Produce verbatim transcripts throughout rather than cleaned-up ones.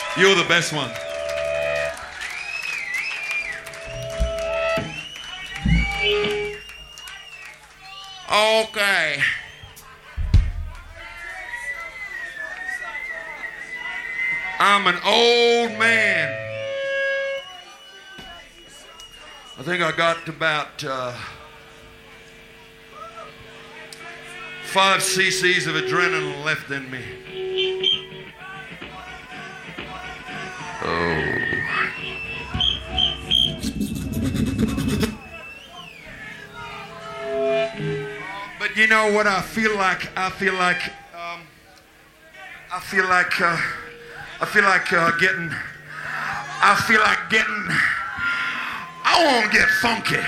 You're the best one. Okay. I'm an old man. I think I got about uh, five cc's of adrenaline left in me. Oh. But you know what I feel like? I feel like, um, I feel like, uh, I feel like uh, getting, I feel like getting, I want to get funky.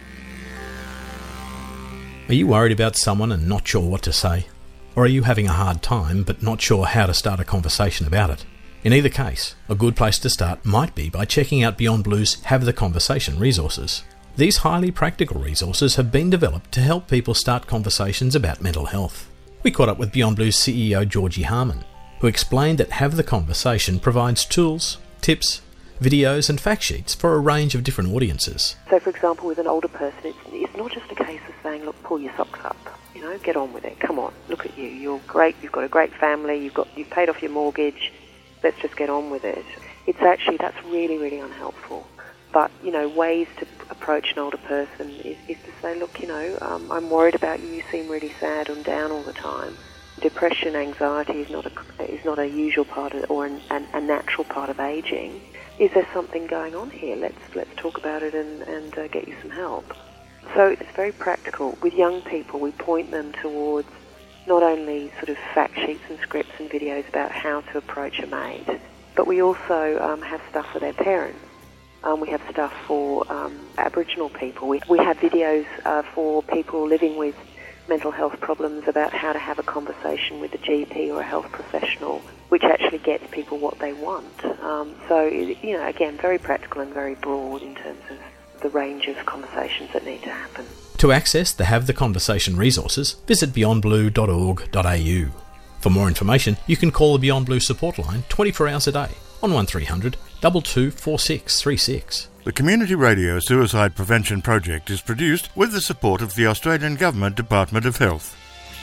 Are you worried about someone and not sure what to say? Or are you having a hard time but not sure how to start a conversation about it? In either case, a good place to start might be by checking out Beyond Blue's Have the Conversation resources. These highly practical resources have been developed to help people start conversations about mental health. We caught up with Beyond Blue's C E O Georgie Harman, who explained that Have the Conversation provides tools, tips, videos and fact sheets for a range of different audiences. So, for example, with an older person, it's, it's not just a case of saying, look, pull your socks up, you know, get on with it, come on, look at you, you're great, you've got a great family, you've got you've paid off your mortgage, let's just get on with it. It's actually, that's really, really unhelpful. But, you know, ways to approach an older person is, is to say, look, you know, um, I'm worried about you, you seem really sad and down all the time. Depression, anxiety is not a, is not a usual part of, or an, an, a natural part of ageing. Is there something going on here? Let's let's talk about it and, and uh, get you some help. So it's very practical. With young people, we point them towards not only sort of fact sheets and scripts and videos about how to approach a mate, but we also um, have stuff for their parents. Um, we have stuff for um, Aboriginal people. We, we have videos uh, for people living with mental health problems about how to have a conversation with a G P or a health professional, which actually gets people what they want. Um, so, you know, again, very practical and very broad in terms of the range of conversations that need to happen. To access the Have the Conversation resources, visit beyond blue dot org dot a u. For more information, you can call the Beyond Blue support line twenty-four hours a day on one three hundred, two two four six three six. The Community Radio Suicide Prevention Project is produced with the support of the Australian Government Department of Health.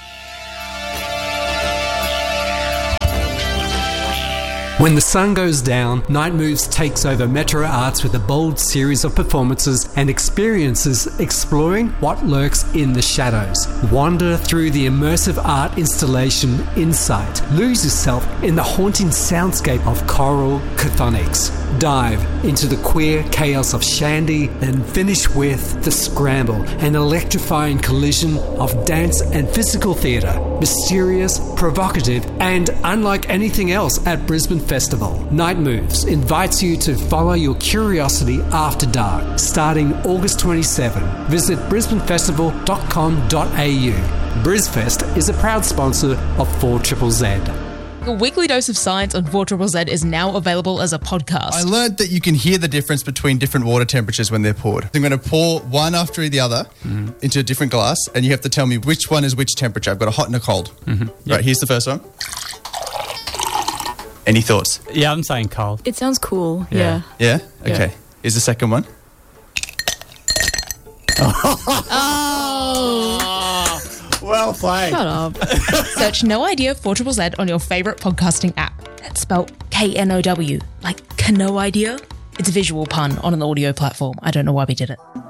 When the sun goes down, Night Moves takes over Metro Arts with a bold series of performances and experiences exploring what lurks in the shadows. Wander through the immersive art installation Insight. Lose yourself in the haunting soundscape of choral chthonics. Dive into the queer chaos of Shandy and finish with The Scramble, an electrifying collision of dance and physical theatre. Mysterious, provocative, and unlike anything else at Brisbane Festival. Night Moves invites you to follow your curiosity after dark, starting August twenty-seventh. Visit brisbane festival dot com dot a u. BrisFest is a proud sponsor of four Z Z Z. A weekly dose of science on four Z Z Z is now available as a podcast. I learned that you can hear the difference between different water temperatures when they're poured. I'm going to pour one after the other mm-hmm. into a different glass, and you have to tell me which one is which temperature. I've got a hot and a cold. Mm-hmm. Yep. Right, here's the first one. Any thoughts? Yeah, I'm saying cold. It sounds cool, yeah. Yeah? Okay. Yeah. Here's the second one. Oh! Well played. Shut up. Search No Idea four Z Z Z on your favourite podcasting app. That's spelled K N O W, like Kano Idea. It's a visual pun on an audio platform. I don't know why we did it.